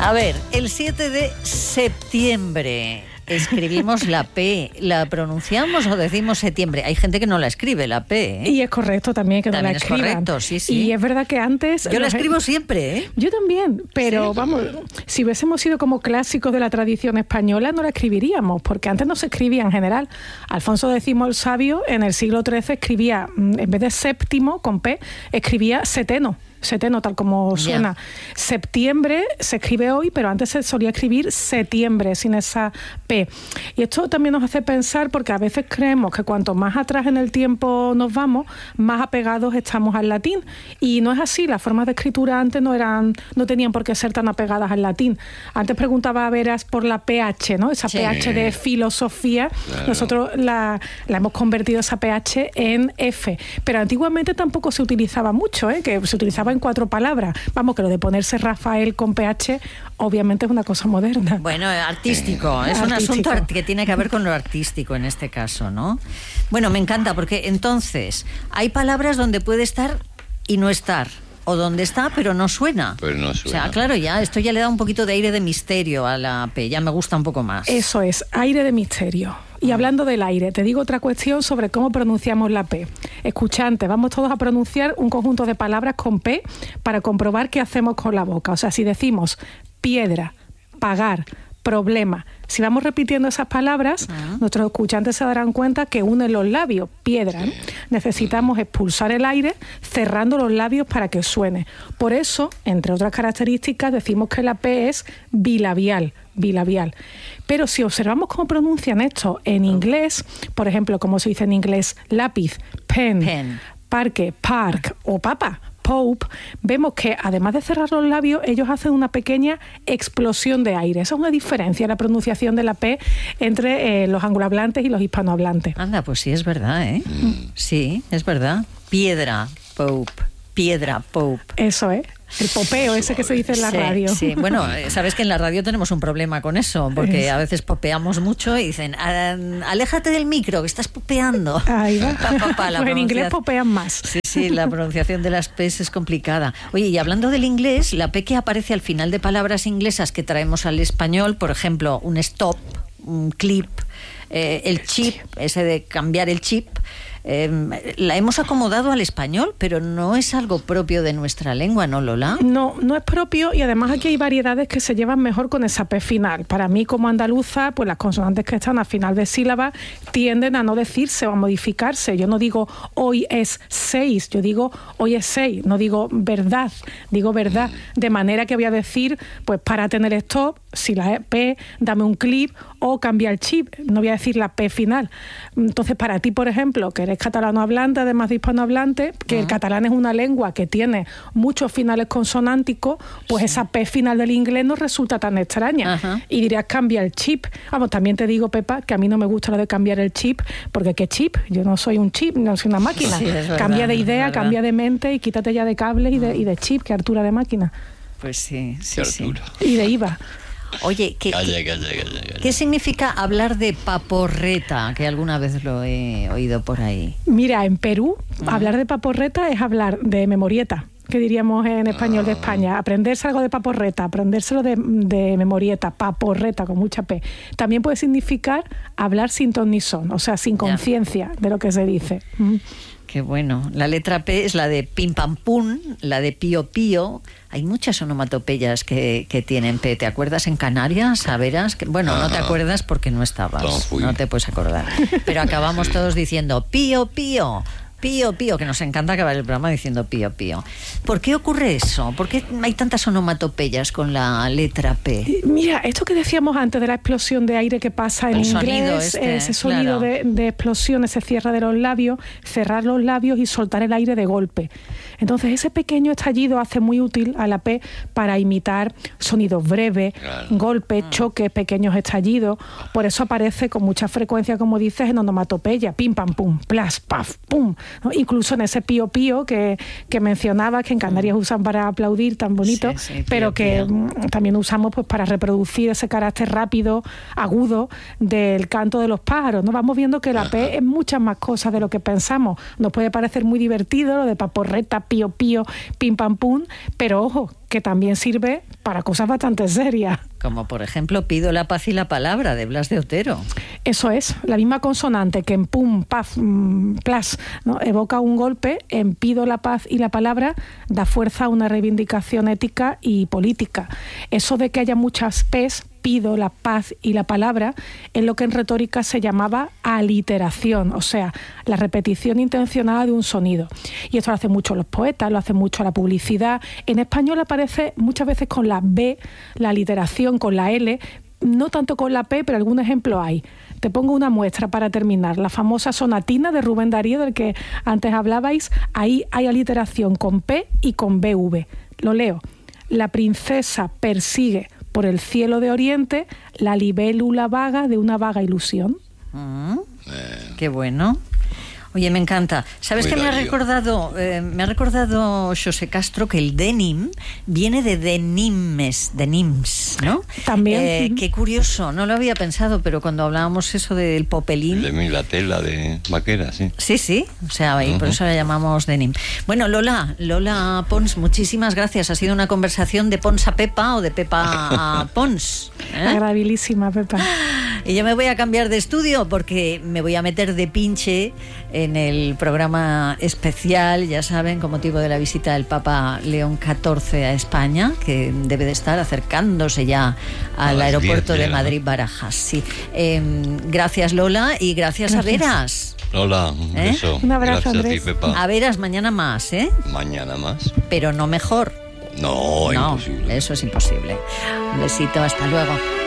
A ver, el 7 de septiembre escribimos la P. ¿La pronunciamos o decimos septiembre? Hay gente que no la escribe, la P, ¿eh? Y es correcto también que también no la escriban. Es correcto, sí, sí. Y es verdad que antes... Yo la escribo siempre, ¿eh? Yo también, pero Sí, vamos, si hubiésemos sido como clásicos de la tradición española, no la escribiríamos, porque antes no se escribía en general. Alfonso X el Sabio en el siglo XIII escribía, en vez de séptimo con P, escribía seteno, tal como suena. Ya. Septiembre se escribe hoy, pero antes se solía escribir setiembre, sin esa P. Y esto también nos hace pensar, porque a veces creemos que cuanto más atrás en el tiempo nos vamos, más apegados estamos al latín. Y no es así, las formas de escritura antes no tenían por qué ser tan apegadas al latín. Antes preguntaba a Veras por la PH, ¿no? Esa Sí. PH de filosofía. Claro. Nosotros la hemos convertido esa PH en F. Pero antiguamente tampoco se utilizaba mucho, ¿eh? Que se utilizaba en 4 palabras. Vamos, que lo de ponerse Rafael con PH obviamente es una cosa moderna. Bueno, artístico. Es un Artístico. asunto que tiene que ver con lo artístico en este caso, ¿no? Bueno, me encanta porque entonces hay palabras donde puede estar y no estar. O donde está, pero no suena. Pero no suena. O sea, claro, ya esto ya le da un poquito de aire de misterio a la P. Ya me gusta un poco más. Eso es, aire de misterio. Y hablando del aire, te digo otra cuestión sobre cómo pronunciamos la P. Escuchante, vamos todos a pronunciar un conjunto de palabras con P para comprobar qué hacemos con la boca. O sea, si decimos piedra, pagar, problema, si vamos repitiendo esas palabras, nuestros escuchantes se darán cuenta que unen los labios, piedra, ¿no? Necesitamos expulsar el aire cerrando los labios para que suene. Por eso, entre otras características, decimos que la P es bilabial. Pero si observamos cómo pronuncian esto en inglés, por ejemplo, como se dice en inglés lápiz, pen. Parque, park o papa, Pope, vemos que además de cerrar los labios, ellos hacen una pequeña explosión de aire. Esa es una diferencia en la pronunciación de la P entre los anglohablantes y los hispanohablantes. Anda, pues sí, es verdad, ¿eh? Sí, es verdad. Piedra, Pope. Eso es. El popeo ese que se dice en la radio. Sí, bueno, sabes que en la radio tenemos un problema con eso, porque a veces popeamos mucho y dicen, aléjate del micro, que estás popeando. Ahí va. Pues en inglés popean más. Sí, la pronunciación de las P's es complicada. Oye, y hablando del inglés, la P que aparece al final de palabras inglesas que traemos al español, por ejemplo, un stop, un clip, el chip, ese de cambiar el chip, la hemos acomodado al español, pero no es algo propio de nuestra lengua, ¿no, Lola? No es propio, y además aquí hay variedades que se llevan mejor con esa P final. Para mí, como andaluza, pues las consonantes que están al final de sílaba tienden a no decirse o a modificarse. Yo no digo hoy es 6, yo digo hoy es 6, no digo verdad, digo verdad. De manera que voy a decir, pues para tener stop, si la P, dame un clip o cambia el chip. No voy a decir la P final. Entonces, para ti, por ejemplo, que eres catalano hablante, además de hispanohablante, que el catalán es una lengua que tiene muchos finales consonánticos, pues esa P final del inglés no resulta tan extraña. Y dirías, cambia el chip. Vamos, también te digo, Pepa, que a mí no me gusta lo de cambiar el chip, porque ¿qué chip? Yo no soy un chip, no soy una máquina. Sí, es verdad, cambia de idea, es verdad. Cambia de mente y quítate ya de cables y de chip, que altura de máquina. Pues sí. Qué altura. Y de IVA. Oye, Calla. ¿qué significa hablar de paporreta? Que alguna vez lo he oído por ahí. Mira, en Perú, hablar de paporreta es hablar de memorieta, que diríamos en español de España. Aprenderse algo de paporreta, aprendérselo de memorieta, paporreta con mucha P. También puede significar hablar sin ton ni son, o sea, sin conciencia de lo que se dice. Qué bueno. La letra P es la de pim pam pum, la de pío pío. Hay muchas onomatopeyas que tienen P. ¿Te acuerdas en Canarias? A veras. Bueno, no te acuerdas porque no estabas. No te puedes acordar. Pero acabamos todos diciendo pío pío. Pío, pío, que nos encanta acabar el programa diciendo pío, pío. ¿Por qué ocurre eso? ¿Por qué hay tantas onomatopeyas con la letra P? Mira, esto que decíamos antes de la explosión de aire que pasa en inglés, ese sonido de explosión, ese cierre de los labios, cerrar los labios y soltar el aire de golpe. Entonces, ese pequeño estallido hace muy útil a la P para imitar sonidos breves, golpes, choques, pequeños estallidos. Por eso aparece con mucha frecuencia, como dices, en onomatopeya. Pim, pam, pum, plas, paf, pum. ¿no? Incluso en ese pío pío que mencionabas, que en Canarias usan para aplaudir, tan bonito, Sí, pío, pero que pío. también usamos pues para reproducir ese carácter rápido, agudo del canto de los pájaros, ¿no? Vamos viendo que la P es muchas más cosas de lo que pensamos. Nos puede parecer muy divertido lo de paporreta, pío pío, pim pam pum, pero ojo, que también sirve para cosas bastante serias. Como por ejemplo, pido la paz y la palabra, de Blas de Otero. Eso es, la misma consonante que en pum, paz, plas, ¿no? evoca un golpe, en pido la paz y la palabra da fuerza a una reivindicación ética y política. Eso de que haya muchas P's, pido la paz y la palabra, es lo que en retórica se llamaba aliteración, o sea, la repetición intencionada de un sonido. Y esto lo hacen mucho los poetas, lo hace mucho la publicidad. En español aparece muchas veces con la B, la aliteración con la L, no tanto con la P, pero algún ejemplo hay. Te pongo una muestra para terminar. La famosa sonatina de Rubén Darío, del que antes hablabais, ahí hay aliteración con P y con BV. Lo leo. La princesa persigue por el cielo de oriente la libélula vaga de una vaga ilusión. Qué bueno. Oye, me encanta. ¿Sabes qué me ha recordado? Me ha recordado Xosé Castro que el denim viene de denims, ¿no? También. Qué curioso, no lo había pensado, pero cuando hablábamos eso del popelín... La tela de vaquera, sí. Sí, o sea, ahí por eso la llamamos denim. Bueno, Lola Pons, muchísimas gracias. Ha sido una conversación de Pons a Pepa o de Pepa a Pons. Agradabilísima, Pepa. Y yo me voy a cambiar de estudio porque me voy a meter de pinche en el programa especial, ya saben, con motivo de la visita del Papa León XIV a España, que debe de estar acercándose ya al aeropuerto de Madrid-Barajas. Sí. Gracias, Lola, y gracias a Veras. Lola, un beso. Un abrazo, gracias Andrés. a ti, Pepa. A Veras mañana más, ¿eh? Mañana más. Pero no mejor. No, No, imposible. eso es imposible. Un besito, hasta luego.